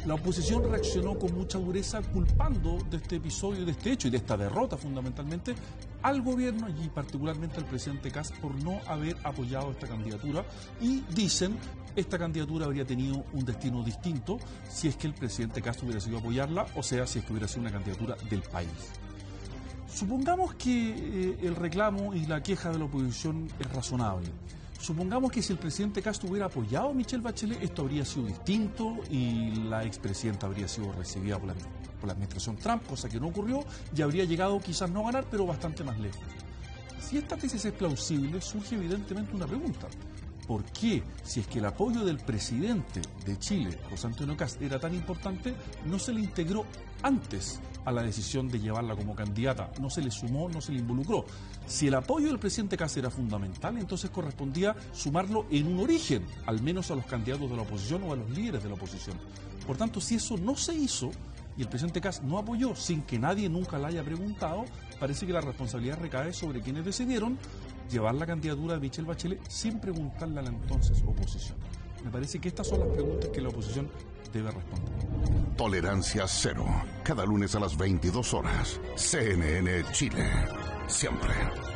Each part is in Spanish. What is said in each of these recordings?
La oposición reaccionó con mucha dureza culpando de este episodio, de este hecho y de esta derrota fundamentalmente al gobierno y particularmente al presidente Kast por no haber apoyado esta candidatura y dicen esta candidatura habría tenido un destino distinto si es que el presidente Kast hubiera sido apoyarla, o sea, si es que hubiera sido una candidatura del país. Supongamos que el reclamo y la queja de la oposición es razonable. Supongamos que si el presidente Kast hubiera apoyado a Michelle Bachelet, esto habría sido distinto y la expresidenta habría sido recibida por la administración Trump, cosa que no ocurrió, y habría llegado quizás no a ganar, pero bastante más lejos. Si esta tesis es plausible, surge evidentemente una pregunta. ¿Por qué, si es que el apoyo del presidente de Chile, José Antonio Kast, era tan importante, no se le integró antes a la decisión de llevarla como candidata? No se le sumó, no se le involucró. Si el apoyo del presidente Kast era fundamental, entonces correspondía sumarlo en un origen, al menos a los candidatos de la oposición o a los líderes de la oposición. Por tanto, si eso no se hizo y el presidente Kast no apoyó sin que nadie nunca la haya preguntado, parece que la responsabilidad recae sobre quienes decidieron llevar la candidatura de Michelle Bachelet sin preguntarle a la entonces oposición. Me parece que estas son las preguntas que la oposición debe responder. Tolerancia cero. Cada lunes a las 22 horas. CNN Chile. Siempre.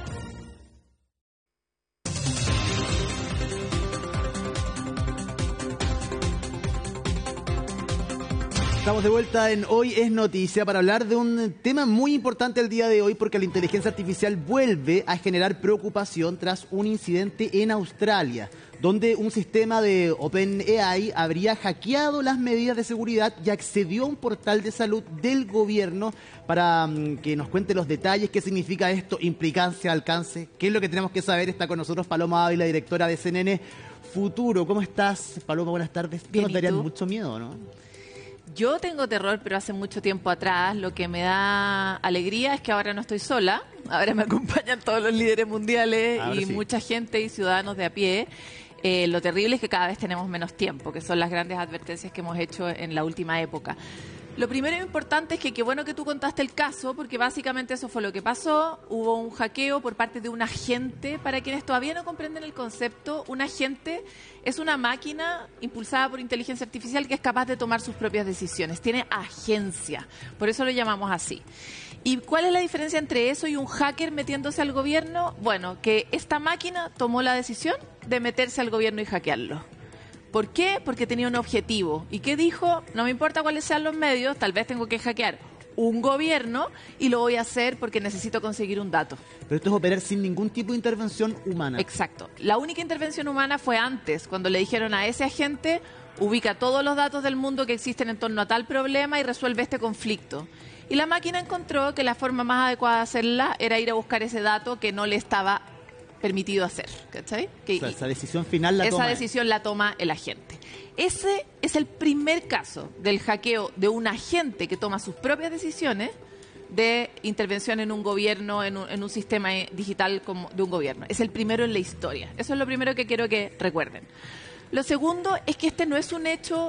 Estamos de vuelta en Hoy es Noticia para hablar de un tema muy importante el día de hoy porque la inteligencia artificial vuelve a generar preocupación tras un incidente en Australia, donde un sistema de OpenAI habría hackeado las medidas de seguridad y accedió a un portal de salud del gobierno para que nos cuente los detalles, qué significa esto, implicancia, alcance, qué es lo que tenemos que saber. Está con nosotros Paloma Ávila, directora de CNN Futuro. ¿Cómo estás, Paloma? Buenas tardes. Bien, nos darían mucho miedo, ¿no? Yo tengo terror, pero hace mucho tiempo atrás. Lo que me da alegría es que ahora no estoy sola. Ahora me acompañan todos los líderes mundiales y mucha gente y ciudadanos de a pie. Lo terrible es que cada vez tenemos menos tiempo, que son las grandes advertencias que hemos hecho en la última época. Lo primero importante es que qué bueno que tú contaste el caso, porque básicamente eso fue lo que pasó. Hubo un hackeo por parte de un agente. Para quienes todavía no comprenden el concepto, un agente es una máquina impulsada por inteligencia artificial que es capaz de tomar sus propias decisiones. Tiene agencia, por eso lo llamamos así. ¿Y cuál es la diferencia entre eso y un hacker metiéndose al gobierno? Bueno, que esta máquina tomó la decisión de meterse al gobierno y hackearlo. ¿Por qué? Porque tenía un objetivo. ¿Y qué dijo? No me importa cuáles sean los medios, tal vez tengo que hackear un gobierno y lo voy a hacer porque necesito conseguir un dato. Pero esto es operar sin ningún tipo de intervención humana. Exacto. La única intervención humana fue antes, cuando le dijeron a ese agente, ubica todos los datos del mundo que existen en torno a tal problema y resuelve este conflicto. Y la máquina encontró que la forma más adecuada de hacerla era ir a buscar ese dato que no le estaba permitido hacer, ¿cachai? O sea, esa decisión final la toma. Esa decisión la toma el agente. Ese es el primer caso del hackeo de un agente que toma sus propias decisiones de intervención en un gobierno, en un sistema digital como de un gobierno. Es el primero en la historia. Eso es lo primero que quiero que recuerden. Lo segundo es que este no es un hecho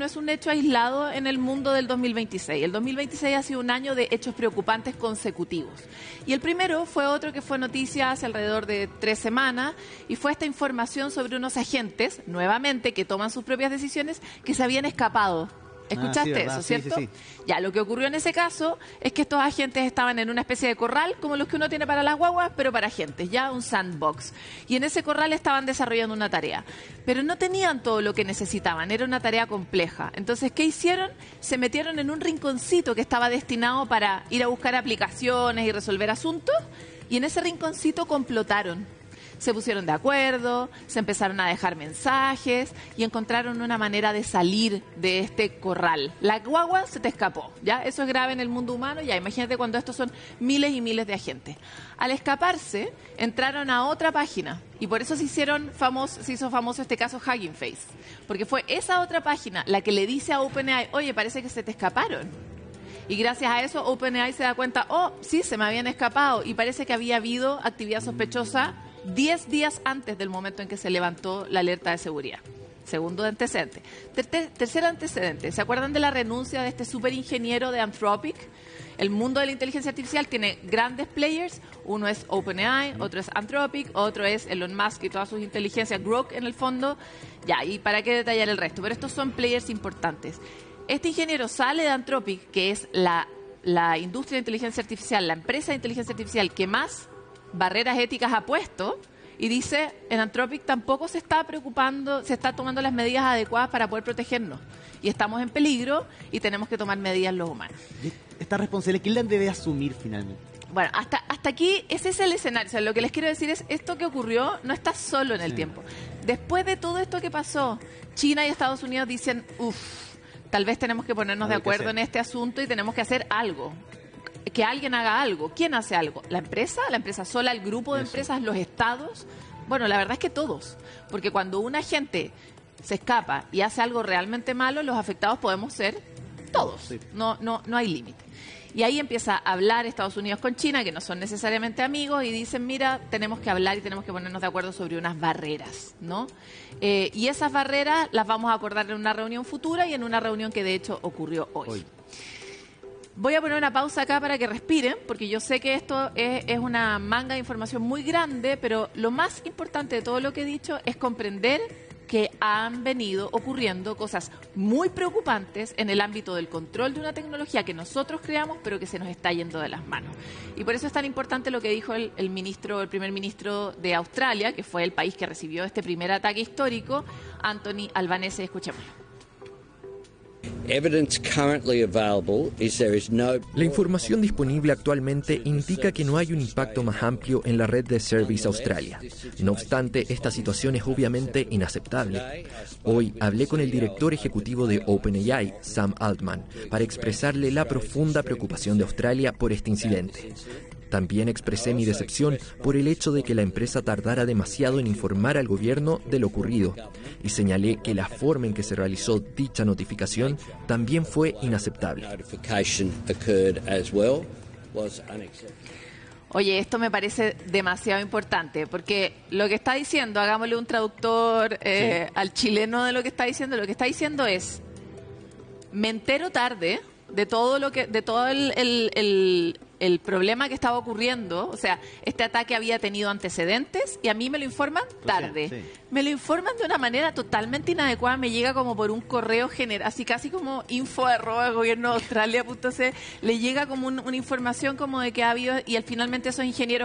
aislado en el mundo del 2026. El 2026 ha sido un año de hechos preocupantes consecutivos. Y el primero fue otro que fue noticia hace alrededor de 3 semanas y fue esta información sobre unos agentes, nuevamente, que toman sus propias decisiones, que se habían escapado. ¿Escuchaste eso, cierto? Sí. Ya, lo que ocurrió en ese caso es que estos agentes estaban en una especie de corral, como los que uno tiene para las guaguas, pero para agentes, ya un sandbox. Y en ese corral estaban desarrollando una tarea. Pero no tenían todo lo que necesitaban, era una tarea compleja. Entonces, ¿qué hicieron? Se metieron en un rinconcito que estaba destinado para ir a buscar aplicaciones y resolver asuntos, y en ese rinconcito complotaron. Se pusieron de acuerdo, se empezaron a dejar mensajes y encontraron una manera de salir de este corral. La guagua se te escapó, ¿ya? Eso es grave en el mundo humano, ya. Imagínate cuando estos son miles y miles de agentes. Al escaparse, entraron a otra página y por eso se hizo famoso este caso Hugging Face. Porque fue esa otra página la que le dice a OpenAI, oye, parece que se te escaparon. Y gracias a eso OpenAI se da cuenta, oh, sí, se me habían escapado y parece que había habido actividad sospechosa 10 días antes del momento en que se levantó la alerta de seguridad. Segundo antecedente. Tercer antecedente. ¿Se acuerdan de la renuncia de este superingeniero de Anthropic? El mundo de la inteligencia artificial tiene grandes players. Uno es OpenAI, otro es Anthropic, otro es Elon Musk y todas sus inteligencias, Grok en el fondo. Ya, ¿y para qué detallar el resto? Pero estos son players importantes. Este ingeniero sale de Anthropic, que es la industria de inteligencia artificial, la empresa de inteligencia artificial que más barreras éticas ha puesto, y dice, en Anthropic tampoco se está preocupando, se está tomando las medidas adecuadas para poder protegernos. Y estamos en peligro y tenemos que tomar medidas los humanos. Esta responsabilidad, ¿quién la debe asumir finalmente? Bueno, hasta aquí ese es el escenario. O sea, lo que les quiero decir es, esto que ocurrió no está solo en el tiempo. Después de todo esto que pasó, China y Estados Unidos dicen, tal vez tenemos que ponernos de acuerdo en este asunto y tenemos que hacer algo. Que alguien haga algo. ¿Quién hace algo? ¿La empresa? ¿La empresa sola? ¿El grupo de empresas? ¿Los estados? Bueno, la verdad es que todos. Porque cuando una gente se escapa y hace algo realmente malo, los afectados podemos ser todos. Sí. No hay límite. Y ahí empieza a hablar Estados Unidos con China, que no son necesariamente amigos, y dicen, mira, tenemos que hablar y tenemos que ponernos de acuerdo sobre unas barreras, ¿no? Y esas barreras las vamos a acordar en una reunión futura y en una reunión que de hecho ocurrió hoy. Voy a poner una pausa acá para que respiren, porque yo sé que esto es una manga de información muy grande, pero lo más importante de todo lo que he dicho es comprender que han venido ocurriendo cosas muy preocupantes en el ámbito del control de una tecnología que nosotros creamos, pero que se nos está yendo de las manos. Y por eso es tan importante lo que dijo el primer ministro de Australia, que fue el país que recibió este primer ataque histórico, Anthony Albanese. Escuchémoslo. La información disponible actualmente indica que no hay un impacto más amplio en la red de Service Australia. No obstante, esta situación es obviamente inaceptable. Hoy hablé con el director ejecutivo de OpenAI, Sam Altman, para expresarle la profunda preocupación de Australia por este incidente. También expresé mi decepción por el hecho de que la empresa tardara demasiado en informar al gobierno de lo ocurrido y señalé que la forma en que se realizó dicha notificación también fue inaceptable. Oye, esto me parece demasiado importante, porque lo que está diciendo, hagámosle un traductor al chileno de lo que está diciendo es, me entero tarde de todo el problema que estaba ocurriendo. O sea, este ataque había tenido antecedentes y a mí me lo informan tarde. Sí. Me lo informan de una manera totalmente inadecuada. Me llega como por un correo general, así casi como info@gobiernoaustralia.c. Le llega como una información como de que ha habido, y finalmente esos ingenieros